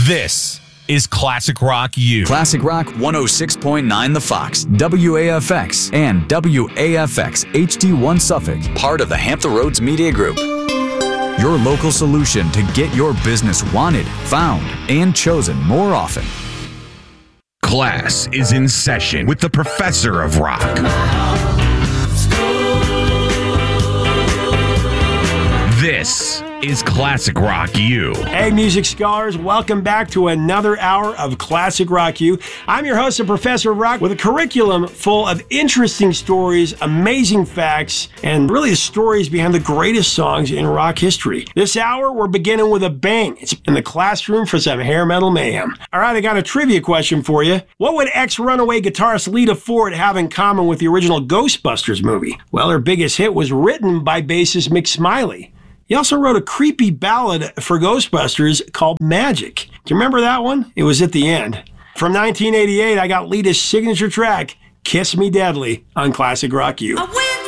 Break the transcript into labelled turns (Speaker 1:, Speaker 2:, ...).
Speaker 1: This is Classic Rock U.
Speaker 2: Classic Rock 106.9 The Fox, WAFX, and WAFX HD1 Suffolk, part of the Hampton Roads Media Group. Your local solution to get your business wanted, found, and chosen more often.
Speaker 1: Class is in session with the Professor of Rock. This is Classic Rock U.
Speaker 3: Hey, music scholars, welcome back to another hour of Classic Rock U. I'm your host, the Professor of Rock, with a curriculum full of interesting stories, amazing facts, and really the stories behind the greatest songs in rock history. This hour, we're beginning with a bang. It's in the classroom for some hair metal mayhem. All right, I got a trivia question for you. What would ex-Runaway guitarist Lita Ford have in common with the original Ghostbusters movie? Well, her biggest hit was written by bassist Mick Smiley. He also wrote a creepy ballad for Ghostbusters called Magic. Do you remember that one? It was at the end. From 1988, I got Lita's signature track, Kiss Me Deadly, on Classic Rock U.